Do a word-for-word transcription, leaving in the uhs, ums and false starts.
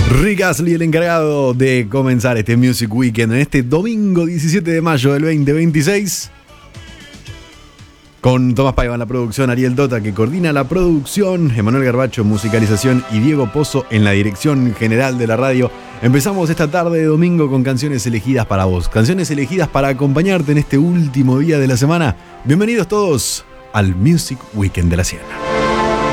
Rick Astley, el encargado de comenzar este Music Weekend en este domingo diecisiete de mayo del veinte veintiséis. Con Tomás Paiva en la producción, Ariel Dota que coordina la producción, Emanuel Garbacho musicalización y Diego Pozo en la dirección general de la radio. Empezamos esta tarde de domingo con canciones elegidas para vos, canciones elegidas para acompañarte en este último día de la semana. Bienvenidos todos al Music Weekend de la Sierra.